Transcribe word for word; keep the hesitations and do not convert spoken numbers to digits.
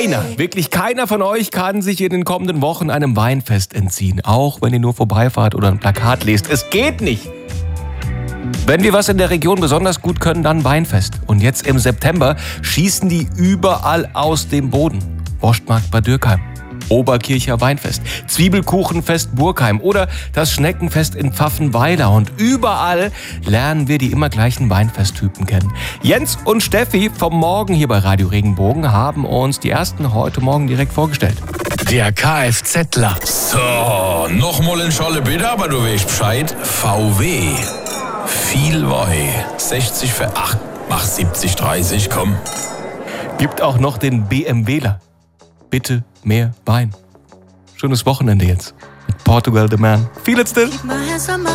Keiner, wirklich keiner von euch kann sich in den kommenden Wochen einem Weinfest entziehen. Auch wenn ihr nur vorbeifahrt oder ein Plakat lest. Es geht nicht. Wenn wir was in der Region besonders gut können, dann Weinfest. Und jetzt im September schießen die überall aus dem Boden. Wurstmarkt Bad Dürkheim, Oberkircher Weinfest, Zwiebelkuchenfest Burgheim oder das Schneckenfest in Pfaffenweiler. Und überall lernen wir die immer gleichen Weinfesttypen kennen. Jens und Steffi vom Morgen hier bei Radio Regenbogen haben uns die ersten heute Morgen direkt vorgestellt. Der Kfzler. So, nochmal in Scholle bitte, aber du weißt Bescheid. V W. Viel Weih. sechzig für acht. Mach siebzig, dreißig, komm. Gibt auch noch den BMWler. Bitte mehr Wein. Schönes Wochenende jetzt mit Portugal the Man. Feel it still?